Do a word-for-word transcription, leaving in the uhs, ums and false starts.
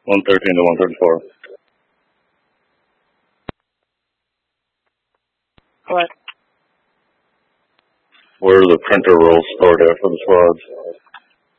one thirteen to one thirty-four. What? Where are the printer rolls stored at for the squads?